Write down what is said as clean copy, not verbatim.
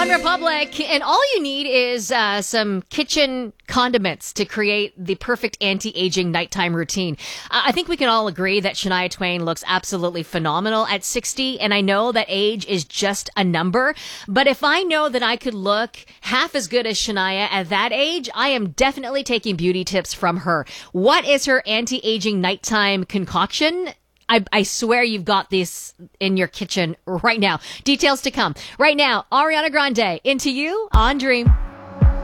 One Republic, and all you need is some kitchen condiments to create the perfect anti-aging nighttime routine. I think we can all agree that Shania Twain looks absolutely phenomenal at 60, and I know that age is just a number, but if I know that I could look half as good as Shania at that age, I am definitely taking beauty tips from her. What is her anti-aging nighttime concoction? I swear you've got this in your kitchen right now. Details to come. Right now, Ariana Grande, Into You on Dream.